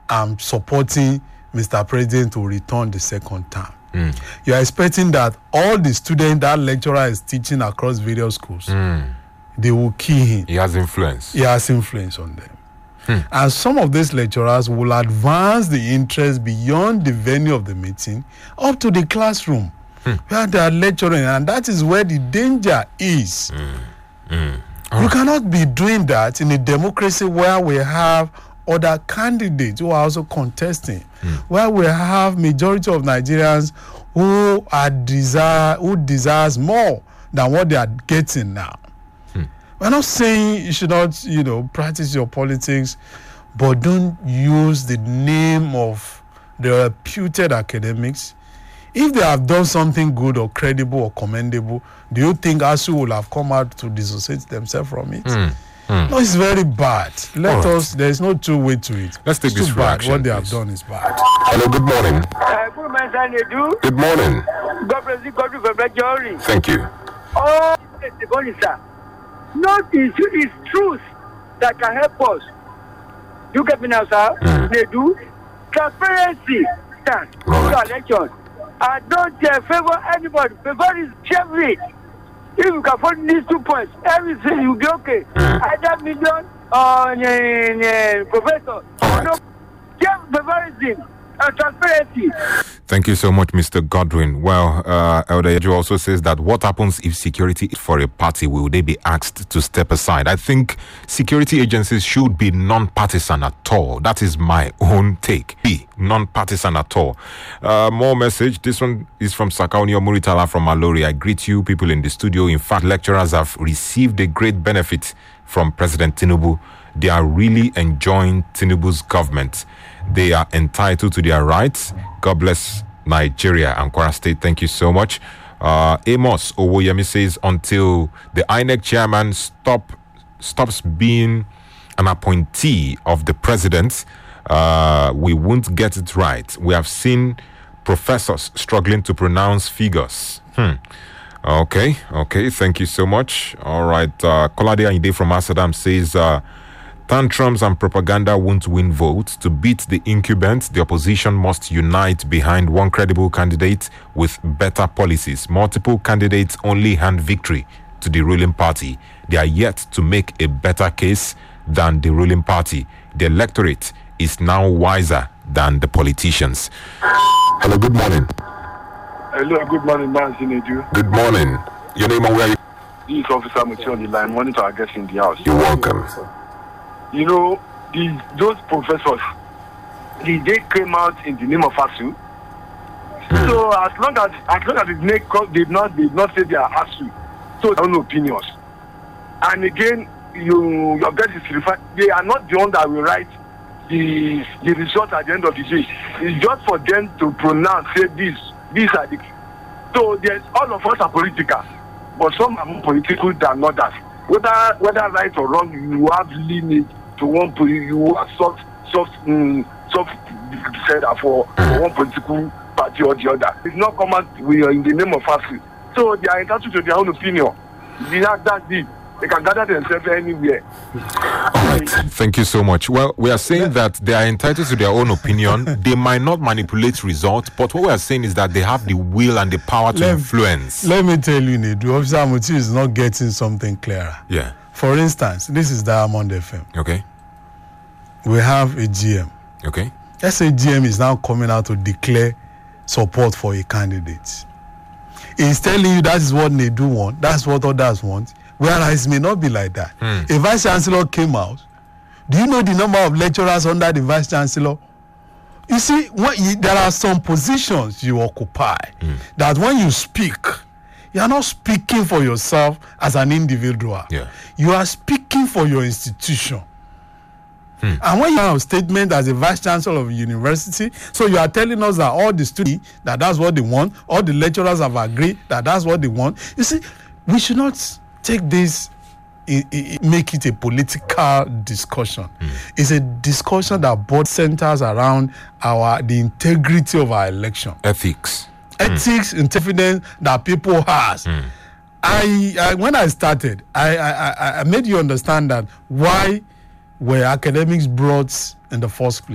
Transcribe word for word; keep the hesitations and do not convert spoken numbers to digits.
I'm supporting Mister President to return the second term. Mm. You are expecting that all the students that lecturer is teaching across various schools, Mm. they will kill him. He has influence. He has influence on them. Hmm. And some of these lecturers will advance the interest beyond the venue of the meeting up to the classroom Hmm. where they are lecturing. And that is where the danger is. Mm. Mm. You cannot be doing that in a democracy where we have other candidates who are also contesting, Mm. where we have majority of Nigerians who are desire who desires more than what they are getting now. Mm. We're not saying you should not, you know, practice your politics, but don't use the name of the reputed academics. If they have done something good or credible or commendable, do you think A S U will have come out to dissociate themselves from it? Mm. Mm. No, it's very bad. Let All right. us, there is no true way to it. Let's take It's this too bad. reaction, What they have please. done is bad. Hello, good morning. Uh, good man, Sanedu. Good morning. God bless you, God bless you, Jerry. Thank you. Oh, the God is sir. Not is is truth that can help us. You get me now, sir? Mm. They do. Transparency, sir. All right. Election. I don't uh, favor anybody. Favor is chivalry. If you can find these two points, everything will be okay. Mm. Either million or uh, uh, professor. All right. No, just favorism and transparency. Thank you so much, Mister Godwin. Well, uh, Elder Ejo also says that what happens if security is for a party? Will they be asked to step aside? I think security agencies should be non-partisan at all. That is my own take. Be non-partisan at all. Uh, more message. This one is from Sakaunio Muritala from Malori. I greet you people in the studio. In fact, lecturers have received a great benefit from President Tinubu. They are really enjoying Tinubu's government. They are entitled to their rights. God bless Nigeria and Kwara State. Thank you so much. Uh, Amos Owoyemi says, until the I N E C chairman stop stops being an appointee of the president, uh, we won't get it right. We have seen professors struggling to pronounce figures. Hmm. Okay, okay. Thank you so much. All right. Uh, Kolade Ayinde from Amsterdam says, uh, tantrums and propaganda won't win votes. To beat the incumbent, the opposition must unite behind one credible candidate with better policies. Multiple candidates only hand victory to the ruling party. They are yet to make a better case than the ruling party. The electorate is now wiser than the politicians. Hello, good morning. Hello, good morning, man. Zinedu. Good morning. Your name and where you? This is Officer Muti on the line, monitor our guests in the house. You're welcome. You know, the, those professors, the, they came out in the name of A S U. Hmm. So as long as as long as it make, they did not did not say they are A S U, so their own opinions. And again, you your guest is referred. They are not the one that will write the the result at the end of the day. It's just for them to pronounce, say this, these are the. So there's all of us are political, but some are more political than others. Whether whether right or wrong, you have lineage to one. You have soft soft um, soft said for, for one political party or the other. It's not common. We are in the name of A S U, so they are entitled to their own opinion. That's that's it. They can gather themselves anywhere. All right. Thank you so much. Well, we are saying that they are entitled to their own opinion. They might not manipulate results, but what we are saying is that they have the will and the power to Let- influence. Let me tell you, Nedu, Officer Muti is not getting something clearer. Yeah. For instance, this is Diamond F M. Okay. We have a G M. Okay. Let's say G M is now coming out to declare support for a candidate. He's telling you that is what Nedu want, that's what others want, whereas it may not be like that. Hmm. A vice chancellor came out. Do you know the number of lecturers under the vice chancellor? You see, when you, there are some positions you occupy that when you speak, you are not speaking for yourself as an individual. Yeah. You are speaking for your institution. And when you have a statement as a vice chancellor of a university, so you are telling us that all the students, that that's what they want, all the lecturers have agreed that that's what they want. You see, we should not take this, I, I, make it a political discussion. It's a discussion that both centers around our the integrity of our election. Ethics. Ethics, intelligence that people has. I, I when I started, I, I I I made you understand that why were academics brought in the first place.